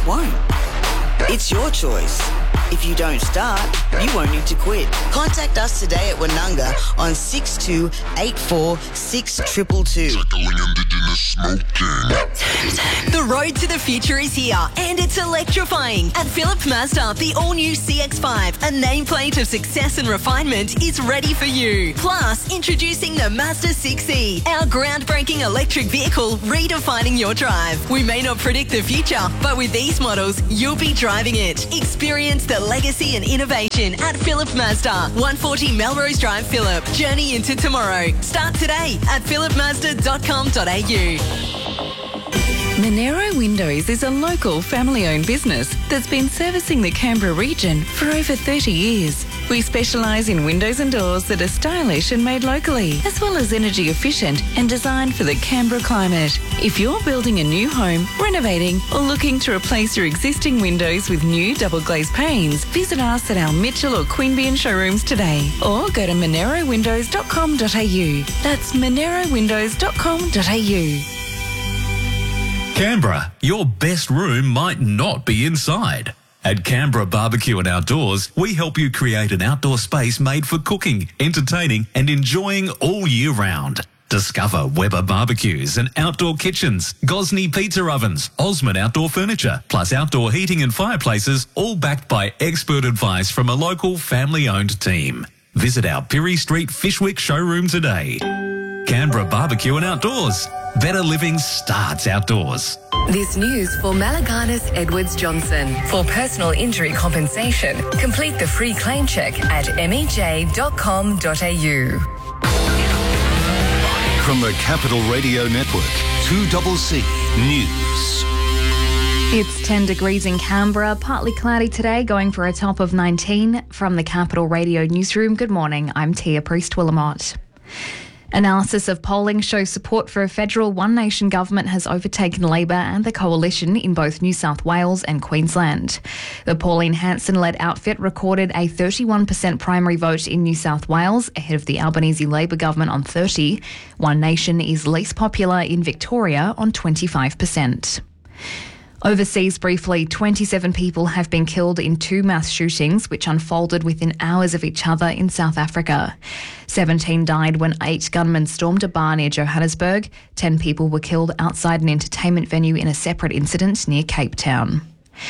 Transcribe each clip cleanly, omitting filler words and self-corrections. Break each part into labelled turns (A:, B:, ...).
A: won't. It's your choice. If you don't start, you won't need to quit. Contact us today at Wanunga on 62846222.
B: Tackling Indigenous smoking.
C: The road to the future is here, and it's electrifying. At Phillip Mazda, the all-new CX-5, a nameplate of success and refinement, is ready for you. Plus, introducing the Mazda 6e, our groundbreaking electric vehicle redefining your drive. We may not predict the future, but with these models, you'll be driving it. Experience the legacy and innovation at Phillip Mazda, 140 Melrose Drive, Phillip. Journey into tomorrow. Start today at phillipmazda.com.au.
D: Monero Windows is a local family-owned business that's been servicing the Canberra region for over 30 years. We specialise in windows and doors that are stylish and made locally, as well as energy efficient and designed for the Canberra climate. If you're building a new home, renovating or looking to replace your existing windows with new double glazed panes, visit us at our Mitchell or Queanbeyan showrooms today, or go to monerowindows.com.au. That's monerowindows.com.au.
E: Canberra, your best room might not be inside. At Canberra Barbecue and Outdoors, we help you create an outdoor space made for cooking, entertaining and enjoying all year round. Discover Weber barbecues and outdoor kitchens, Gosney pizza ovens, Osmond outdoor furniture, plus outdoor heating and fireplaces, all backed by expert advice from a local family-owned team. Visit our Pirie Street Fishwick showroom today. Canberra Barbecue and Outdoors. Better living starts outdoors.
F: This news for Malaganas Edwards Johnson. For personal injury compensation, complete the free claim check at mej.com.au.
G: From the Capital Radio Network, 2CC News.
H: It's 10 degrees in Canberra, partly cloudy today, going for a top of 19. From the Capital Radio Newsroom, good morning, I'm Tia Priest-Willamott. Analysis of polling shows support for a federal One Nation government has overtaken Labor and the Coalition in both New South Wales and Queensland. The Pauline Hanson-led outfit recorded a 31% primary vote in New South Wales, ahead of the Albanese Labor government on 30%. One Nation is least popular in Victoria on 25%. Overseas briefly, 27 people have been killed in two mass shootings which unfolded within hours of each other in South Africa. 17 died when 8 gunmen stormed a bar near Johannesburg. 10 people were killed outside an entertainment venue in a separate incident near Cape Town.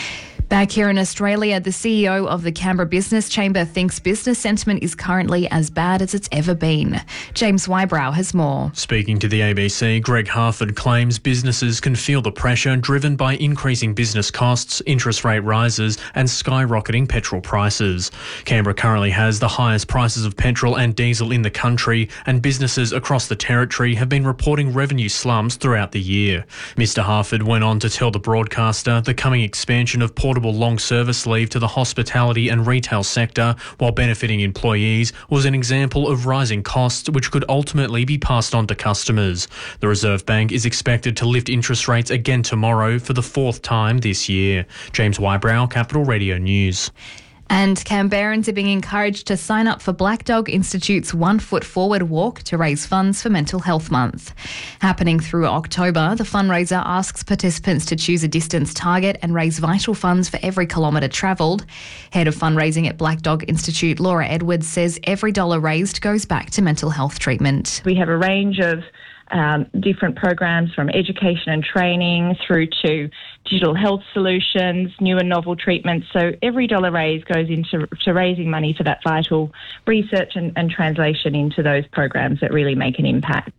H: Back here in Australia, the CEO of the Canberra Business Chamber thinks business sentiment is currently as bad as it's ever been. James Wybrow has more.
I: Speaking to the ABC, Greg Harford claims businesses can feel the pressure driven by increasing business costs, interest rate rises and skyrocketing petrol prices. Canberra currently has the highest prices of petrol and diesel in the country, and businesses across the territory have been reporting revenue slumps throughout the year. Mr Harford went on to tell the broadcaster the coming expansion of portable long service leave to the hospitality and retail sector, while benefiting employees, was an example of rising costs which could ultimately be passed on to customers. The Reserve Bank is expected to lift interest rates again tomorrow for the 4th time this year. James Wybrow, Capital Radio News.
H: And Canberrans are being encouraged to sign up for Black Dog Institute's One Foot Forward walk to raise funds for Mental Health Month. Happening through October, the fundraiser asks participants to choose a distance target and raise vital funds for every kilometre travelled. Head of fundraising at Black Dog Institute, Laura Edwards, says every dollar raised goes back to mental health treatment.
J: We have a range of different programs, from education and training through to digital health solutions, new and novel treatments. So every dollar raised goes into raising money for that vital research and translation into those programs that really make an impact.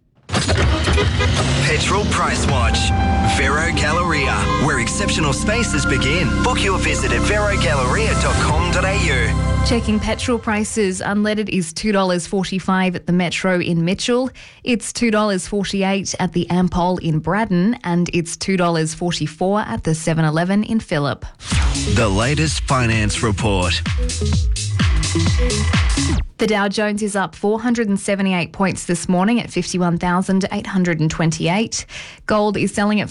K: Petrol Price Watch. Vero Galleria, where exceptional spaces begin. Book your visit at verogalleria.com.au.
H: Checking petrol prices, unleaded is $2.45 at the Metro in Mitchell. It's $2.48 at the Ampol in Braddon, and it's $2.44 at the 7-Eleven in Phillip.
K: The latest finance report.
H: The Dow Jones is up 478 points this morning at 51,828. Gold is selling at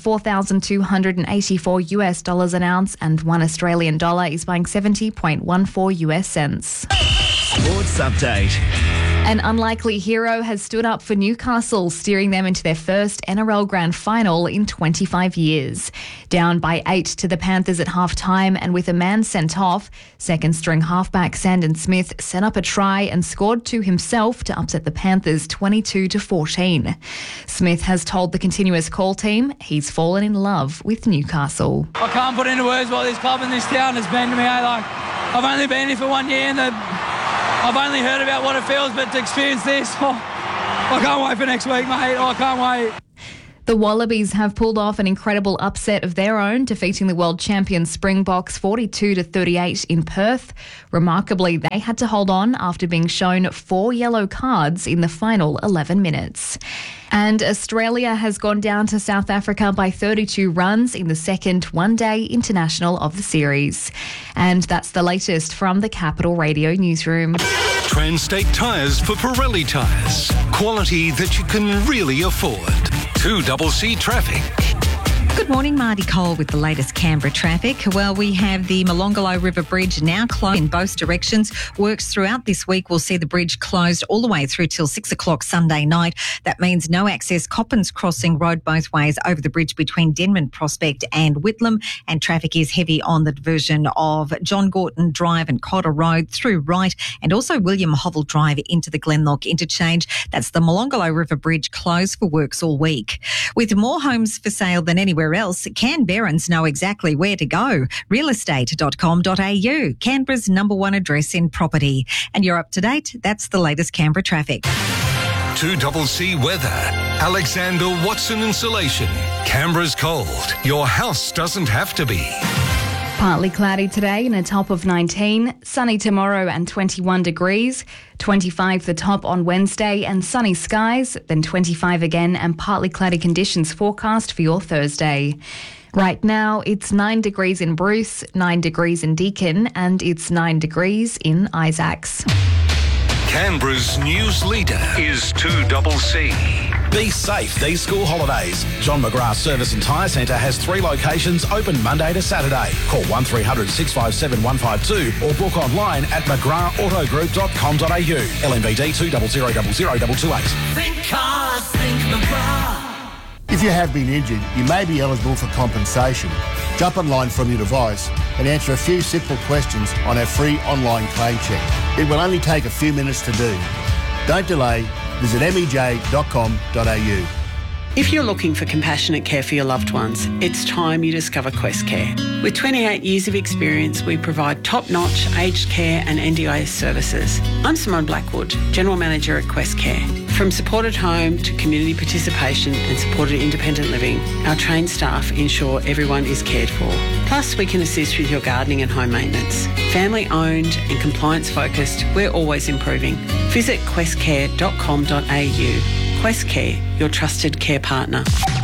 H: $4,284 an ounce, and $1 Australian dollar is buying 70.14 US cents.
K: Sports update.
H: An unlikely hero has stood up for Newcastle, steering them into their first NRL Grand Final in 25 years. Down by 8 to the Panthers at half-time and with a man sent off, second-string halfback Sandon Smith set up a try and scored to himself to upset the Panthers 22-14. Smith has told the Continuous Call team he's fallen in love with Newcastle.
L: I can't put into words what this club and this town has been to me. I've only been here for 1 year and I've only heard about what it feels, but to experience this, I can't wait for next week, mate. I can't wait.
H: The Wallabies have pulled off an incredible upset of their own, defeating the world champion Springboks 42-38 in Perth. Remarkably, they had to hold on after being shown 4 yellow cards in the final 11 minutes. And Australia has gone down to South Africa by 32 runs in the second one-day international of the series. And that's the latest from the Capital Radio newsroom.
G: Transtate Tyres for Pirelli tyres. Quality that you can really afford. 2CC Traffic.
M: Good morning, Marty Cole with the latest Canberra traffic. Well, we have the Molonglo River Bridge now closed in both directions. Works throughout this week will see the bridge closed all the way through till 6 o'clock Sunday night. That means no access Coppins Crossing Road both ways over the bridge between Denman Prospect and Whitlam, and traffic is heavy on the diversion of John Gorton Drive and Cotter Road through Wright, and also William Hovell Drive into the Glenlock interchange. That's the Molonglo River Bridge closed for works all week. With more homes for sale than anywhere else, Canberrans know exactly where to go. Realestate.com.au, Canberra's #1 address in property. And you're up to date. That's the latest Canberra traffic.
G: 2CC Weather. Alexander Watson Insulation. Canberra's cold. Your house doesn't have to be.
H: Partly cloudy today and a top of 19. Sunny tomorrow and 21 degrees. 25 the top on Wednesday and sunny skies. Then 25 again and partly cloudy conditions forecast for your Thursday. Right now, it's 9 degrees in Bruce, 9 degrees in Deakin, and it's 9 degrees in Isaacs.
G: Canberra's news leader is 2CC.
N: Be safe these school holidays. John McGrath Service and Tyre Centre has 3 locations open Monday to Saturday. Call 1300 657 152 or book online at mcgrathautogroup.com.au. LMBD 200000228.
O: Think cars, think McGrath.
P: If you have been injured, you may be eligible for compensation. Jump online from your device and answer a few simple questions on our free online claim check. It will only take a few minutes to do. Don't delay. Visit mej.com.au.
Q: If you're looking for compassionate care for your loved ones, it's time you discover Quest Care. With 28 years of experience, we provide top-notch aged care and NDIS services. I'm Simone Blackwood, General Manager at Quest Care. From supported home to community participation and supported independent living, our trained staff ensure everyone is cared for. Plus, we can assist with your gardening and home maintenance. Family-owned and compliance-focused, we're always improving. Visit questcare.com.au. Quest Care, your trusted care partner.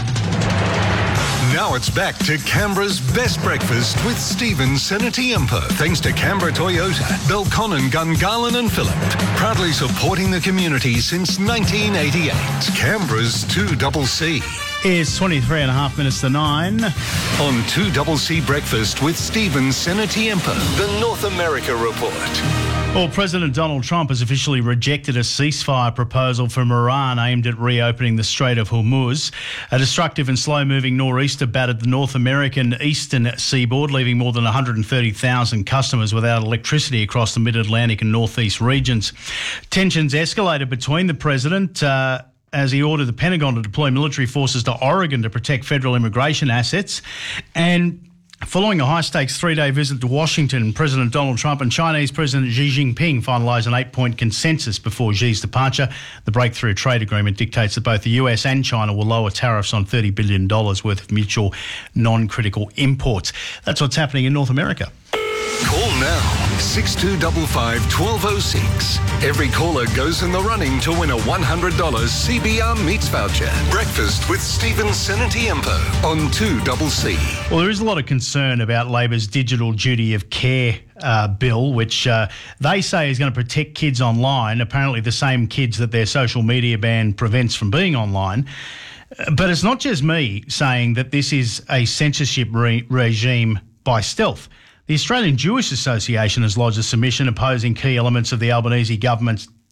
G: Now it's back to Canberra's best breakfast with Stephen Senatiempo. Thanks to Canberra Toyota, Belconnen, Gungahlin and Phillip. Proudly supporting the community since 1988. Canberra's 2CC.
R: It's 23 and a half minutes to 9.
G: On 2CC Breakfast with Stephen Senatiempo, the North America Report.
R: Well, President Donald Trump has officially rejected a ceasefire proposal from Iran aimed at reopening the Strait of Hormuz. A destructive and slow-moving nor'easter battered the North American eastern seaboard, leaving more than 130,000 customers without electricity across the mid-Atlantic and northeast regions. Tensions escalated between the president as he ordered the Pentagon to deploy military forces to Oregon to protect federal immigration assets, and following a high-stakes 3-day visit to Washington, President Donald Trump and Chinese President Xi Jinping finalised an 8-point consensus before Xi's departure. The breakthrough trade agreement dictates that both the US and China will lower tariffs on $30 billion worth of mutual non-critical imports. That's what's happening in North America.
G: Call now, 6255 1206. Every caller goes in the running to win a $100 CBR Meats voucher. Breakfast with Stephen Senatiempo on 2CC.
R: Well, there is a lot of concern about Labor's digital duty of care bill, which they say is going to protect kids online, apparently the same kids that their social media ban prevents from being online. But it's not just me saying that this is a censorship regime by stealth. The Australian Jewish Association has lodged a submission opposing key elements of the Albanese government's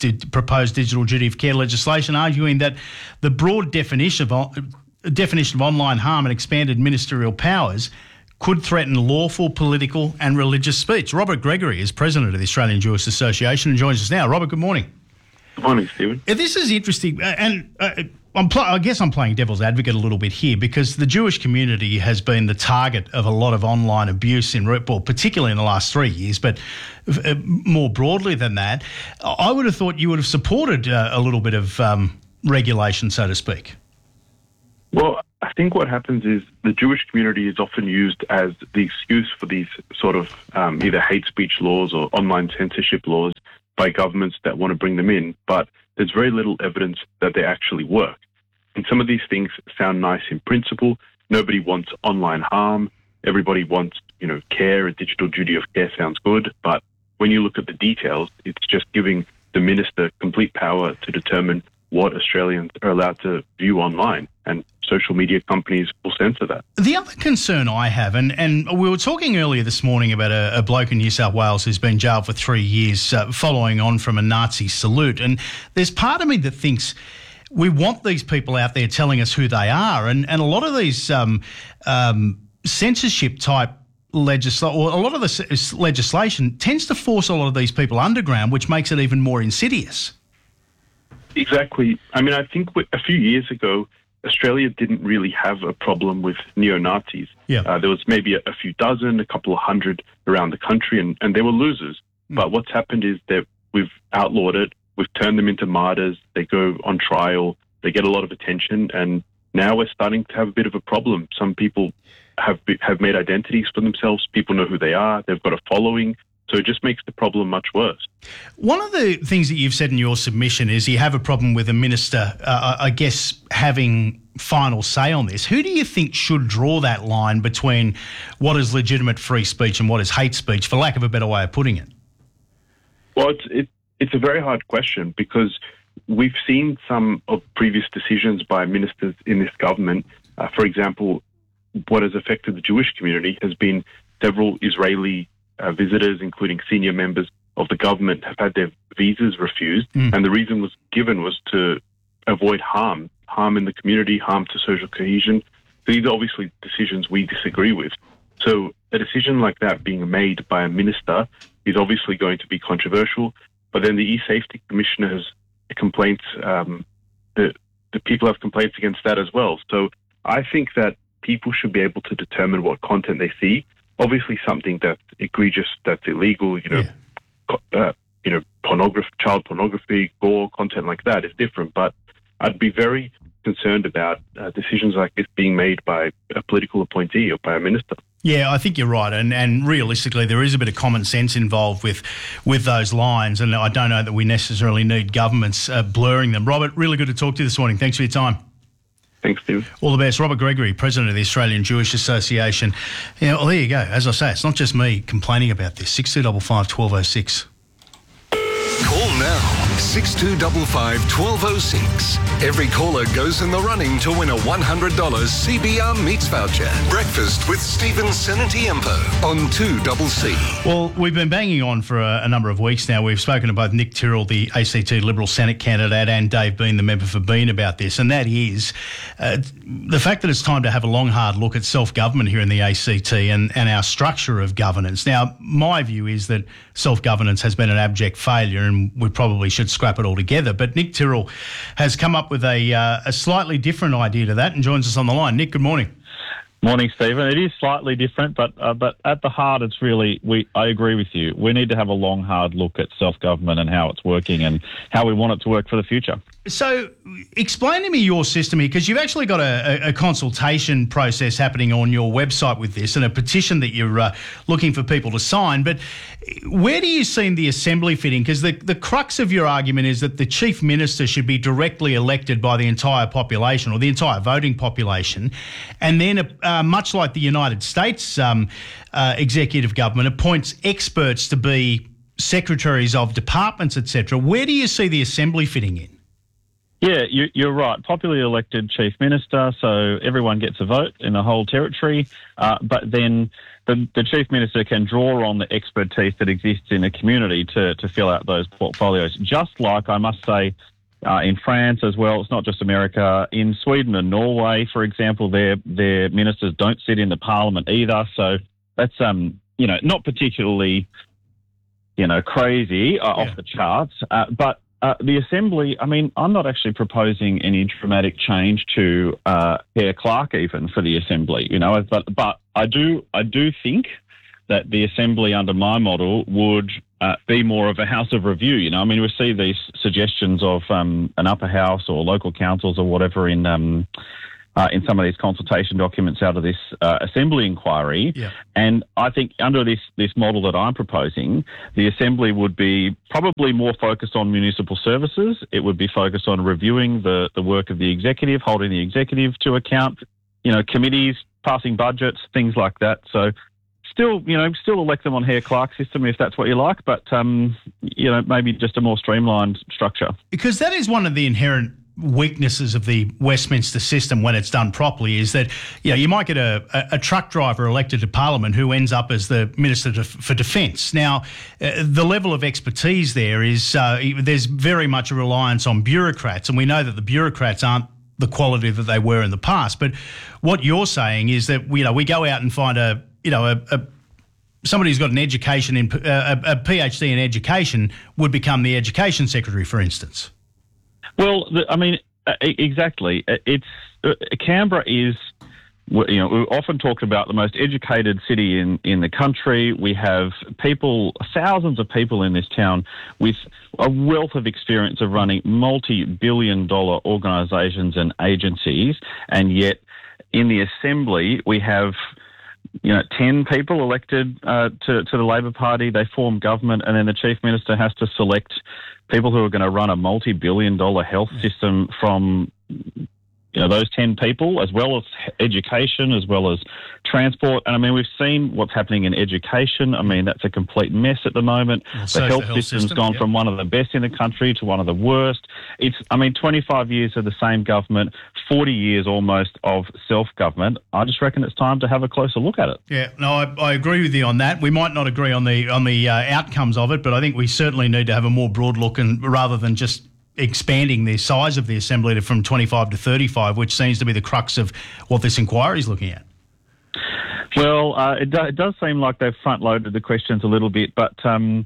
R: proposed digital duty of care legislation, arguing that the broad definition of online harm and expanded ministerial powers could threaten lawful, political and religious speech. Robert Gregory is president of the Australian Jewish Association and joins us now. Robert, good morning.
S: Good morning, Stephen.
R: This is interesting, and I guess I'm playing devil's advocate a little bit here because the Jewish community has been the target of a lot of online abuse, particularly in the last 3 years, but more broadly than that. I would have thought you would have supported a little bit of regulation, so to speak.
S: Well, I think what happens is the Jewish community is often used as the excuse for these sort of either hate speech laws or online censorship laws by governments that want to bring them in, but there's very little evidence that they actually work. And some of these things sound nice in principle. Nobody wants online harm. Everybody wants, care. A digital duty of care sounds good. But when you look at the details, it's just giving the minister complete power to determine what Australians are allowed to view online. And social media companies will censor that.
R: The other concern I have, and we were talking earlier this morning about a bloke in New South Wales who's been jailed for 3 years following on from a Nazi salute. And there's part of me that thinks we want these people out there telling us who they are. And a lot of these censorship type legislation, or a lot of the legislation tends to force a lot of these people underground, which makes it even more insidious.
S: Exactly. I mean, I think a few years ago, Australia didn't really have a problem with neo-Nazis.
R: Yeah.
S: There was maybe a few dozen, a couple of hundred around the country, and they were losers. But what's happened is that we've outlawed it, we've turned them into martyrs, they go on trial, they get a lot of attention, and now we're starting to have a bit of a problem. Some people have made identities for themselves, people know who they are, they've got a following, so it just makes the problem much worse.
R: One of the things that you've said in your submission is you have a problem with a minister, I guess, having final say on this. Who do you think should draw that line between what is legitimate free speech and what is hate speech, for lack of a better way of putting it?
S: Well, it's a very hard question because we've seen some of previous decisions by ministers in this government. For example, what has affected the Jewish community has been several Israeli visitors, including senior members of the government, have had their visas refused. And the reason was given was to avoid harm in the community, harm to social cohesion. So these are obviously decisions we disagree with. So a decision like that being made by a minister is obviously going to be controversial. But then the E-Safety Commissioner has complaints, the people have complaints against that as well. So I think that people should be able to determine what content they see. Obviously, something that's egregious, that's illegal, child pornography, gore, content like that is different. But I'd be very concerned about decisions like this being made by a political appointee or by a minister.
R: Yeah, I think you're right. And realistically, there is a bit of common sense involved with those lines. And I don't know that we necessarily need governments blurring them. Robert, really good to talk to you this morning. Thanks for your time.
S: Thanks, Steve.
R: All the best. Robert Gregory, President of the Australian Jewish Association. Yeah, well, there you go. As I say, it's not just me complaining about this. 6255 1206.
G: Call now. 6255 1206. Every caller goes in the running to win a $100 CBR Meats voucher. Breakfast with Stephen Senatiempo on 2CC.
R: Well, we've been banging on for a number of weeks now. We've spoken to both Nick Tyrrell, the ACT Liberal Senate candidate, and Dave Bean, the member for Bean, about this, and that is the fact that it's time to have a long, hard look at self-government here in the ACT and our structure of governance. Now, my view is that self-governance has been an abject failure and we probably should scrap it all together. But Nick Tyrrell has come up with a slightly different idea to that and joins us on the line. Nick, good morning.
T: Morning, Stephen. It is slightly different, but at the heart, it's really, I agree with you. We need to have a long, hard look at self-government and how it's working and how we want it to work for the future.
R: So explain to me your system here, because you've actually got a consultation process happening on your website with this and a petition that you're looking for people to sign. But where do you see the Assembly fitting? Because the crux of your argument is that the Chief Minister should be directly elected by the entire population or the entire voting population. And then, much like the United States executive government, appoints experts to be secretaries of departments, etc. Where do you see the Assembly fitting in?
T: Yeah, you're right. Popularly elected Chief Minister, so everyone gets a vote in the whole territory, but then the Chief Minister can draw on the expertise that exists in the community to fill out those portfolios. Just like, I must say, in France as well, it's not just America. In Sweden and Norway, for example, their ministers don't sit in the parliament either, so that's not particularly crazy off the charts, but the Assembly, I mean, I'm not actually proposing any dramatic change to Pierre Clark even for the Assembly, but I do think that the Assembly under my model would be more of a house of review. I mean, we see these suggestions of an upper house or local councils or whatever in some of these consultation documents out of this Assembly inquiry. Yeah. And I think under this model that I'm proposing, the Assembly would be probably more focused on municipal services. It would be focused on reviewing the work of the executive, holding the executive to account, committees, passing budgets, things like that. So still elect them on Hare Clark system if that's what you like, but, maybe just a more streamlined structure.
R: Because that is one of the inherent weaknesses of the Westminster system when it's done properly, is that you might get a truck driver elected to Parliament who ends up as the Minister for Defence. Now, the level of expertise there is there's very much a reliance on bureaucrats, and we know that the bureaucrats aren't the quality that they were in the past. But what you're saying is that we go out and find somebody who's got an education in a PhD in education would become the Education Secretary, for instance.
T: Well, exactly. Canberra is, we often talk about the most educated city in the country. We have thousands of people in this town with a wealth of experience of running multi-billion-dollar organisations and agencies, and yet in the Assembly we have 10 people elected to the Labor Party. They form government, and then the Chief Minister has to select people who are going to run a multi-billion-dollar health system from those 10 people, as well as education, as well as transport. And I mean, we've seen what's happening in education. I mean, that's a complete mess at the moment. The health system's gone from one of the best in the country to one of the worst. 25 years of the same government, 40 years almost of self-government. I just reckon it's time to have a closer look at it.
R: Yeah, no, I agree with you on that. We might not agree on the outcomes of it, but I think we certainly need to have a more broad look, and rather than just expanding the size of the Assembly from 25 to 35, which seems to be the crux of what this inquiry is looking at.
T: Well, it does seem like they've front-loaded the questions a little bit, but,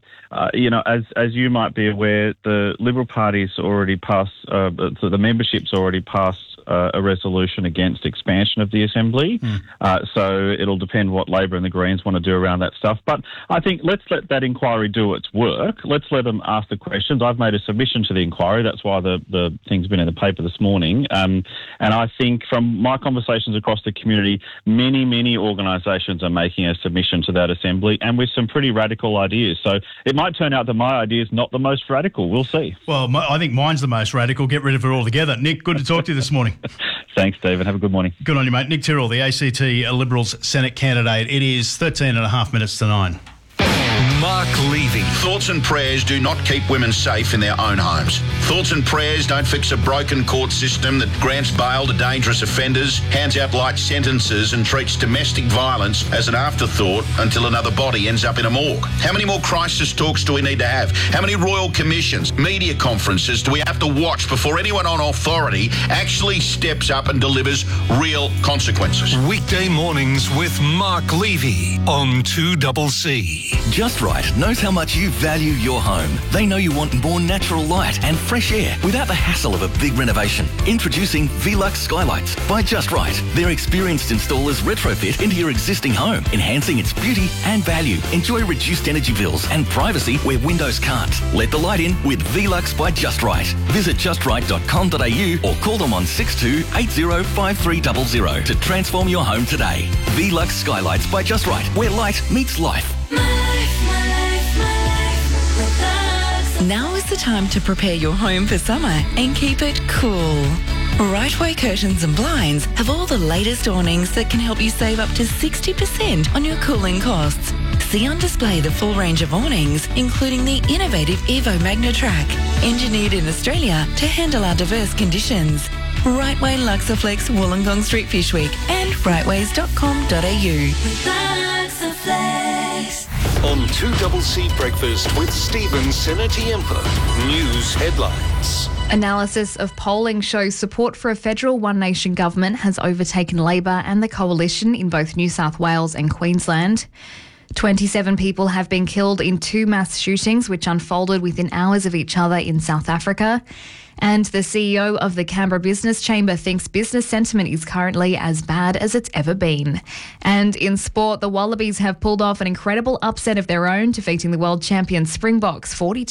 T: as you might be aware, the Liberal Party's already passed, the membership's already passed a resolution against expansion of the Assembly. So it'll depend what Labor and the Greens want to do around that stuff. But I think let's let that inquiry do its work. Let's let them ask the questions. I've made a submission to the inquiry. That's why the thing's been in the paper this morning. And I think from my conversations across the community, many organisations are making a submission to that Assembly, and with some pretty radical ideas. So it might turn out that my idea is not the most radical. We'll see.
R: Well, I think mine's the most radical. Get rid of it altogether. Nick, good to talk to you this morning.
T: Thanks, Stephen. Have a good morning.
R: Good on you, mate. Nick Tyrrell, the ACT Liberals Senate candidate. It is 13 and a half minutes to 9.
B: Mark Levy. Thoughts and prayers do not keep women safe in their own homes. Thoughts and prayers don't fix a broken court system that grants bail to dangerous offenders, hands out light sentences and treats domestic violence as an afterthought until another body ends up in a morgue. How many more crisis talks do we need to have? How many royal commissions, media conferences do we have to watch before anyone on authority actually steps up and delivers real consequences?
G: Weekday mornings with Mark Levy on 2CC.
U: Just Right knows how much you value your home. They know you want more natural light and fresh air without the hassle of a big renovation. Introducing Velux Skylights by Just Right. Their experienced installers retrofit into your existing home, enhancing its beauty and value. Enjoy reduced energy bills and privacy where windows can't. Let the light in with Velux by Just Right. Visit justright.com.au or call them on 62 80 5300 to transform your home today. Velux Skylights by Just Right, where light meets life.
D: Now is the time to prepare your home for summer and keep it cool. Rightway Curtains and Blinds have all the latest awnings that can help you save up to 60% on your cooling costs. See on display the full range of awnings, including the innovative Evo Magnatrack, engineered in Australia to handle our diverse conditions. Rightway Luxaflex Wollongong Street Fish Week and rightways.com.au.
G: On 2CC Breakfast with Stephen Senatiempo. News headlines.
H: Analysis of polling shows support for a federal One Nation government has overtaken Labor and the coalition in both New South Wales and Queensland. 27 people have been killed in 2 mass shootings which unfolded within hours of each other in South Africa. And the CEO of the Canberra Business Chamber thinks business sentiment is currently as bad as it's ever been. And in sport, the Wallabies have pulled off an incredible upset of their own, defeating the world champion Springboks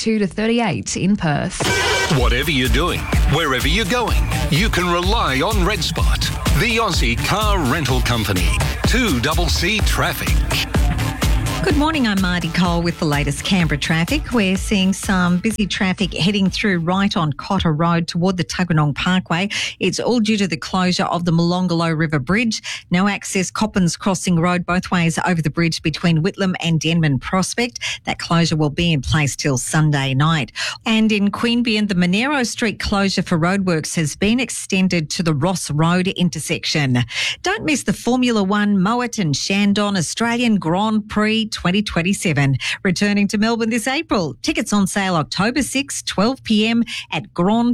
H: 42-38 in Perth.
G: Whatever you're doing, wherever you're going, you can rely on Red Spot, the Aussie car rental company. 2CC Traffic.
M: Good morning, I'm Marty Cole with the latest Canberra traffic. We're seeing some busy traffic heading through right on Cotter Road toward the Tuggeranong Parkway. It's all due to the closure of the Molonglo River Bridge. No access Coppins Crossing Road both ways over the bridge between Whitlam and Denman Prospect. That closure will be in place till Sunday night. And in Queanbeyan, the Monero Street closure for roadworks has been extended to the Ross Road intersection. Don't miss the Formula One Moet and Shandon Australian Grand Prix 2027, returning to Melbourne this April. Tickets on sale October 6, 12 p.m. at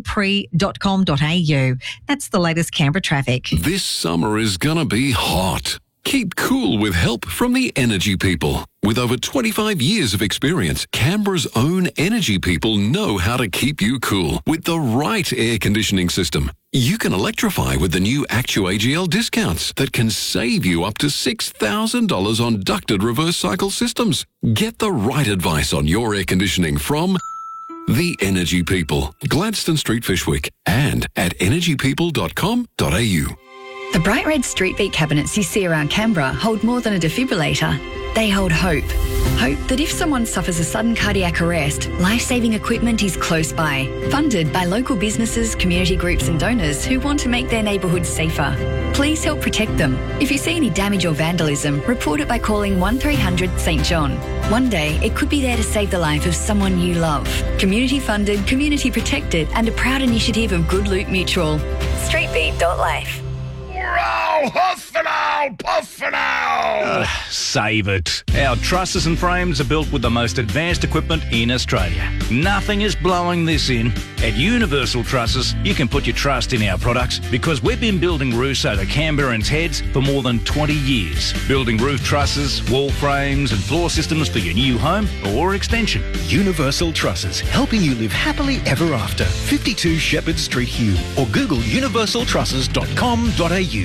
M: grandprix.com.au. That's the latest Canberra traffic.
A: This summer is gonna be hot. Keep cool with help from the Energy People. With over 25 years of experience, Canberra's own Energy People know how to keep you cool with the right air conditioning system. You can electrify with the new ActuAGL discounts that can save you up to $6,000 on ducted reverse cycle systems. Get the right advice on your air conditioning from the Energy People, Gladstone Street Fishwick, and at energypeople.com.au.
V: The bright red street beat cabinets you see around Canberra hold more than a defibrillator. They hold hope. Hope that if someone suffers a sudden cardiac arrest, life-saving equipment is close by. Funded by local businesses, community groups and donors who want to make their neighbourhoods safer. Please help protect them. If you see any damage or vandalism, report it by calling 1300 St John. One day, it could be there to save the life of someone you love. Community funded, community protected and a proud initiative of Good Loot Mutual. Streetbeat.life.
B: Oh, huff and owl, puff and owl!
W: Save it. Our trusses and frames are built with the most advanced equipment in Australia. Nothing is blowing this in. At Universal Trusses, you can put your trust in our products because we've been building roofs over Canberrans' heads for more than 20 years. Building roof trusses, wall frames and floor systems for your new home or extension.
X: Universal Trusses, helping you live happily ever after. 52 Shepherd Street, Hume, or Google universaltrusses.com.au.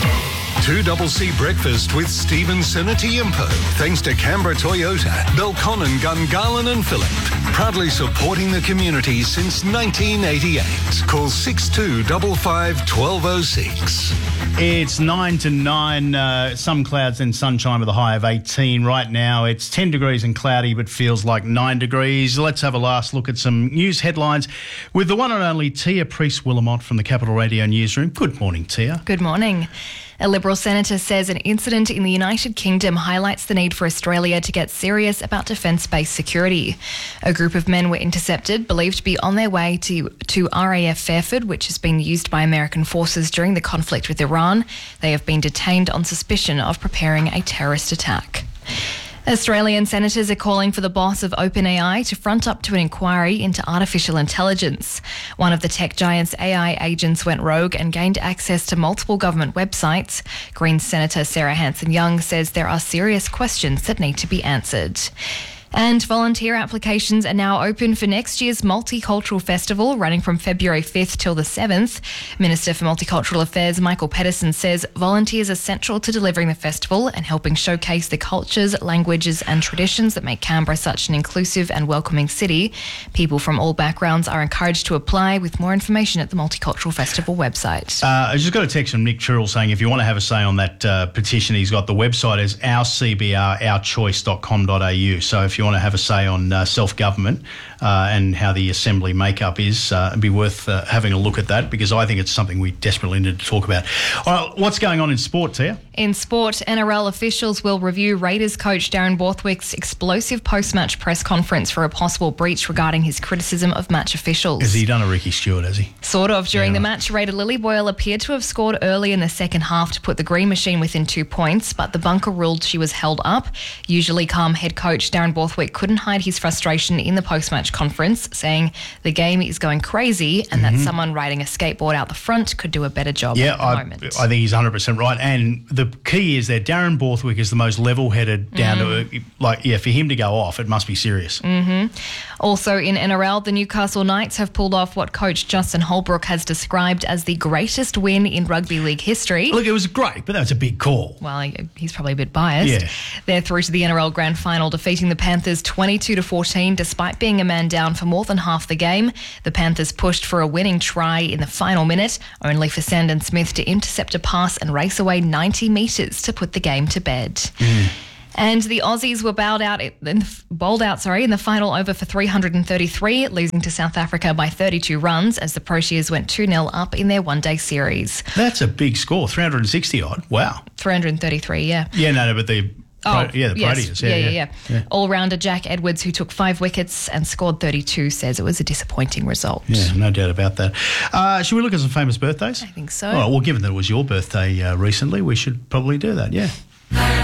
G: 2CC Breakfast with Stephen Senatiempo. Thanks to Canberra Toyota, Belconnen, Gungahlin and Phillip. Proudly supporting the community since 1988. Call 6255 1206.
R: It's 9 to 9, some clouds and sunshine with a high of 18. Right now it's 10 degrees and cloudy but feels like 9 degrees. Let's have a last look at some news headlines with the one and only Tia Priest-Willamont from the Capital Radio Newsroom. Good morning, Tia.
Y: Good morning. A Liberal senator says an incident in the United Kingdom highlights the need for Australia to get serious about defence-based security. A group of men were intercepted, believed to be on their way to RAF Fairford, which has been used by American forces during the conflict with Iran. They have been detained on suspicion of preparing a terrorist attack. Australian senators are calling for the boss of OpenAI to front up to an inquiry into artificial intelligence. One of the tech giant's AI agents went rogue and gained access to multiple government websites. Greens Senator Sarah Hanson-Young says there are serious questions that need to be answered. And volunteer applications are now open for next year's Multicultural Festival, running from February 5th till the 7th. Minister for Multicultural Affairs Michael Pedersen says volunteers are central to delivering the festival and helping showcase the cultures, languages and traditions that make Canberra such an inclusive and welcoming city. People from all backgrounds are encouraged to apply, with more information at the Multicultural Festival website.
R: I just got a text from Nick Churrill saying if you want to have a say on that petition he's got, the website is ourcbr, ourchoice.com.au. So if you you want to have a say on self-government and how the Assembly makeup is, it'd be worth having a look at that, because I think it's something we desperately need to talk about. All right, what's going on in sport, Tia?
Y: In sport, NRL officials will review Raiders coach Darren Borthwick's explosive post-match press conference for a possible breach regarding his criticism of match officials.
R: Has he done a Ricky Stewart, has he?
Y: Sort of. During the match, Raider Lily Boyle appeared to have scored early in the second half to put the Green Machine within 2 points, but the bunker ruled she was held up. Usually calm head coach Darren Borthwick couldn't hide his frustration in the post-match conference, saying the game is going crazy and that someone riding a skateboard out the front could do a better job at the moment.
R: I think he's 100% right. And the key is that Darren Borthwick is the most level-headed, down to, for him to go off, it must be serious.
Y: Also in NRL, the Newcastle Knights have pulled off what coach Justin Holbrook has described as the greatest win in rugby league history.
R: Look, it was great, but that was a big call.
Y: Well, he's probably a bit biased.
R: Yeah.
Y: They're through to the NRL Grand Final, defeating the Panthers 22-14, despite being a man down for more than half the game. The Panthers pushed for a winning try in the final minute, only for Sandon Smith to intercept a pass and race away 90 metres to put the game to bed. And the Aussies were bowled out in the final over for 333, losing to South Africa by 32 runs as the Proteas went 2-0 up in their one-day series.
R: That's a big score, 360 odd. Wow.
Y: 333, yeah.
R: Yeah, no, but the
Y: yes.
R: Proteas.
Y: Yeah. All-rounder Jack Edwards, who took 5 wickets and scored 32, says it was a disappointing result.
R: Yeah, no doubt about that. Should we look at some famous birthdays?
Y: I think so.
R: All right, well, given that it was your birthday recently, we should probably do that, yeah.